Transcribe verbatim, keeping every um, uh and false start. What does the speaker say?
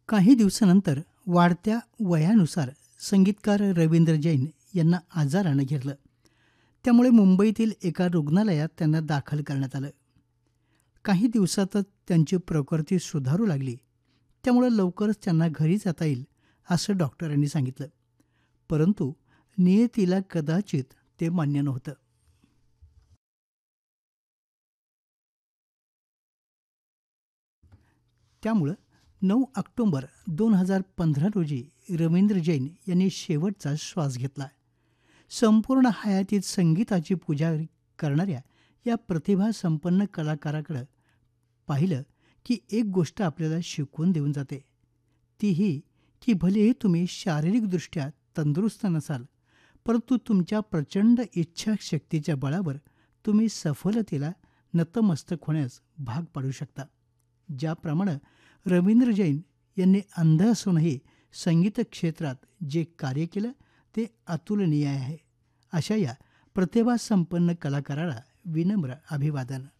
काही दिवसानंतर वाढत्या वयानुसार संगीतकार रवींद्र जैन यांना आजारानं घेरलं. त्यामुळे मुंबईतील एका रुग्णालयात त्यांना दाखल करण्यात आलं. काही दिवसातच त्यांची प्रकृती सुधारू लागली. त्यामुळे लवकरच त्यांना घरी जाता येईल असं डॉक्टरांनी सांगितलं. परंतु नियतीला कदाचित ते मान्य नव्हतं. त्यामुळं नऊ ऑक्टोबर दोन हजार पंधरा रोजी रवींद्र जैन यांनी शेवटचा श्वास घेतला. संपूर्ण हयातीत संगीताची पूजा करणाऱ्या या प्रतिभासंपन्न कलाकाराकडं पाहिलं की एक गोष्ट आपल्याला शिकवून देऊन जाते. ती ही की भलेही तुम्ही शारीरिकदृष्ट्या तंदुरुस्त नसाल, परंतु तुमच्या प्रचंड इच्छाशक्तीच्या बळावर तुम्ही सफलतेला नतमस्तक होण्यास भाग पाडू शकता. ज्याप्रमाणे रवींद्र जैन यांनी अंध असूनही संगीत क्षेत्रात जे कार्य केलं ते अतुलनीय आहे. अशा या प्रतिभासंपन्न कलाकाराला विनम्र अभिवादन.